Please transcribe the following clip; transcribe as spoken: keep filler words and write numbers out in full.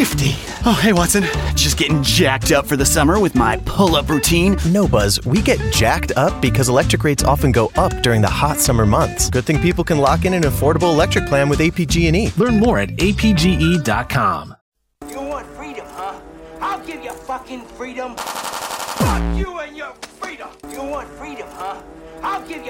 fifty. Oh, hey, Watson. Just getting jacked up for the summer with my pull-up routine. No, Buzz. We get jacked up because electric rates often go up during the hot summer months. Good thing people can lock in an affordable electric plan with A P G and E. Learn more at A P G E dot com. You want freedom, huh? I'll give you fucking freedom. Fuck you and your freedom. You want freedom, huh? I'll give you